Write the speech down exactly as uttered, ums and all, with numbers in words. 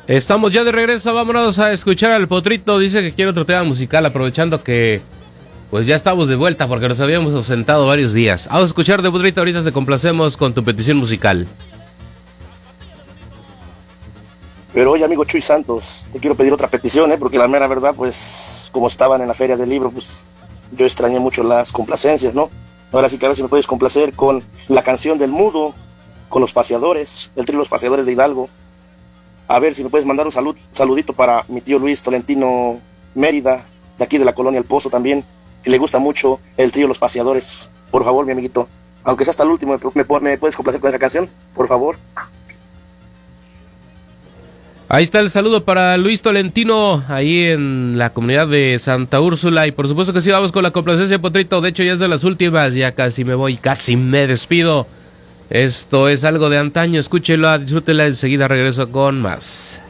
Estamos ya de regreso, vámonos a escuchar al Potrito. Dice que quiere otro tema musical, aprovechando que pues ya estamos de vuelta porque nos habíamos ausentado varios días. Vamos a escuchar de Potrito, ahorita te complacemos con tu petición musical. Pero oye, amigo Chuy Santos, te quiero pedir otra petición, ¿eh? Porque la mera verdad, pues, como estaban en la Feria del Libro, pues, yo extrañé mucho las complacencias, ¿no? Ahora sí que a ver si me puedes complacer con la canción del Mudo, con Los Paseadores, el trío Los Paseadores de Hidalgo. A ver si me puedes mandar un salud, saludito para mi tío Luis Tolentino Mérida, de aquí de la colonia El Pozo también, que le gusta mucho el trío Los Paseadores. Por favor, mi amiguito, aunque sea hasta el último, ¿me, me puedes complacer con esa canción? Por favor. Ahí está el saludo para Luis Tolentino, ahí en la comunidad de Santa Úrsula. Y por supuesto que sí, vamos con la complacencia, Potrito. De hecho, ya es de las últimas, ya casi me voy, casi me despido. Esto es algo de antaño, escúchela, disfrútela, enseguida regreso con más.